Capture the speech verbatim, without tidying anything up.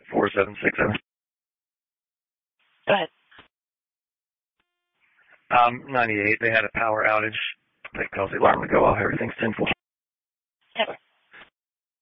four seven six seven. Go ahead. Um, ninety-eight, they had a power outage that caused the alarm to go off. Everything's ten four.